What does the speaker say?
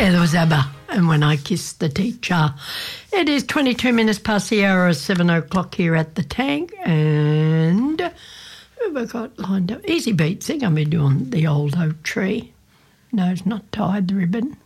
Yeah, there was ABBA. And When I Kissed the Teacher. It is 22 minutes past the hour of 7 o'clock here at the Tank. And who have I got lined up? Easy Beats. They're going to be doing The Old Oak Tree. No, it's not tied, the ribbon.